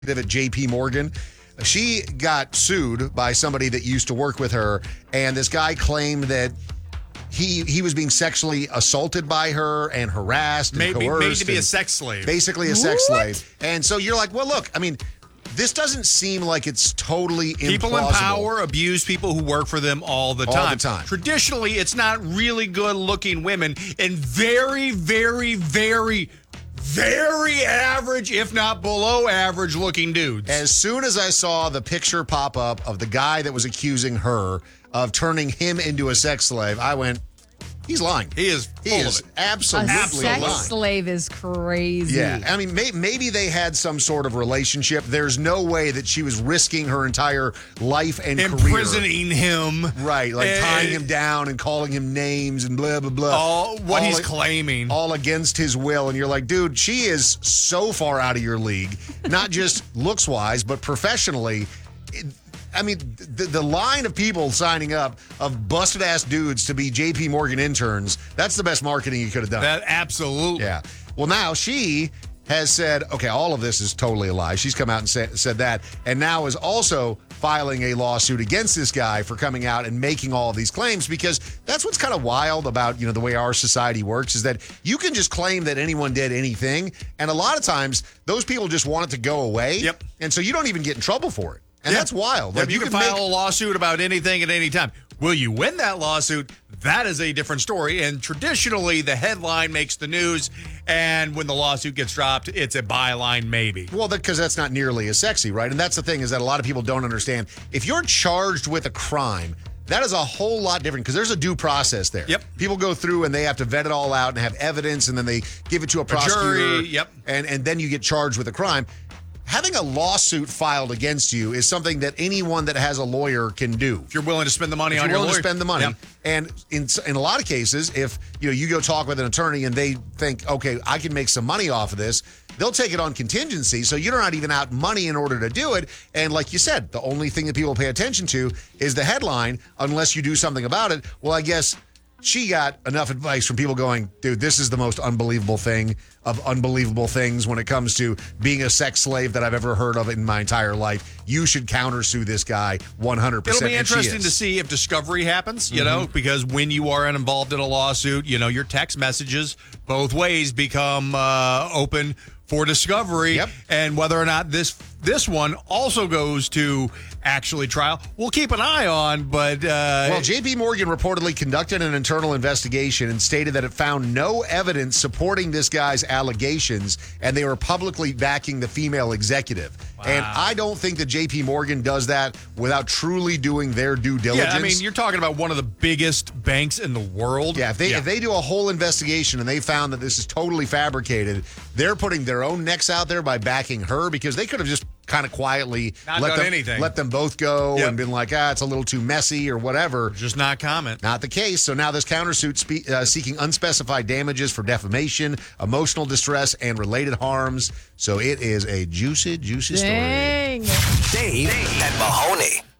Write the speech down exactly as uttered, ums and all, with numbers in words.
at J P Morgan. She got sued by somebody that used to work with her, and this guy claimed that he he was being sexually assaulted by her and harassed and made, coerced. Made to be a sex slave. Basically a sex what? slave. And so you're like, well, look, I mean, this doesn't seem like it's totally implausible. People in power abuse people who work for them all the time. All the time. Traditionally, it's not really good-looking women and very, very, very, very average, if not below average looking dudes. As soon as I saw the picture pop up of the guy that was accusing her of turning him into a sex slave, I went, he's lying. He is full he is of it. absolutely A sex lying. slave is crazy. Yeah, I mean, may, maybe they had some sort of relationship. There's no way that she was risking her entire life and imprisoning career. him. Right, like and, tying him down and calling him names and blah, blah, blah. All what all he's a, claiming. All against his will. And you're like, dude, she is so far out of your league, not just looks-wise, but professionally. It, I mean, the, the line of people signing up of busted-ass dudes to be J P Morgan interns, that's the best marketing you could have done. That absolutely. Yeah. Well, now she has said, okay, all of this is totally a lie. She's come out and sa- said that, and now is also filing a lawsuit against this guy for coming out and making all of these claims, because that's what's kind of wild about, you know, the way our society works, is that you can just claim that anyone did anything, and a lot of times those people just want it to go away. Yep. And so you don't even get in trouble for it. And yeah. that's wild. Like like you, you can, can file make- a lawsuit about anything at any time. Will you win that lawsuit? That is a different story. And traditionally, the headline makes the news. And when the lawsuit gets dropped, it's a byline maybe. Well, because that's not nearly as sexy, right? And that's the thing, is that a lot of people don't understand. If you're charged with a crime, that is a whole lot different, because there's a due process there. Yep. People go through and they have to vet it all out and have evidence, and then they give it to a prosecutor. A jury, yep. And, and then you get charged with a crime. Having a lawsuit filed against you is something that anyone that has a lawyer can do. If you're willing to spend the money if on you're your willing lawyer. to spend the money. Yep. And in in a lot of cases, if you know you go talk with an attorney and they think, okay, I can make some money off of this, they'll take it on contingency. So you're not even out money in order to do it. And like you said, the only thing that people pay attention to is the headline, unless you do something about it. Well, I guess she got enough advice from people going, dude, this is the most unbelievable thing of unbelievable things when it comes to being a sex slave that I've ever heard of in my entire life. You should countersue this guy one hundred percent. It'll be interesting to see if discovery happens, you mm-hmm. know, because when you are involved in a lawsuit, you know, your text messages both ways become uh, open for discovery. Yep. And whether or not this this one also goes to actually trial, we'll keep an eye on. But uh, well, J P Morgan reportedly conducted an internal investigation and stated that it found no evidence supporting this guy's allegations, and they were publicly backing the female executive. Wow. And I don't think that J P Morgan does that without truly doing their due diligence. Yeah, I mean, you're talking about one of the biggest banks in the world. Yeah, if they yeah. if they do a whole investigation and they found that this is totally fabricated, they're putting their own necks out there by backing her, because they could have just kind of quietly not let done them anything. let them both go yep. and been like, ah, it's a little too messy or whatever. Just not comment. Not the case. So now this countersuit spe- uh, seeking unspecified damages for defamation, emotional distress, and related harms. So it is a juicy, juicy Dang. story. Dave and Mahoney.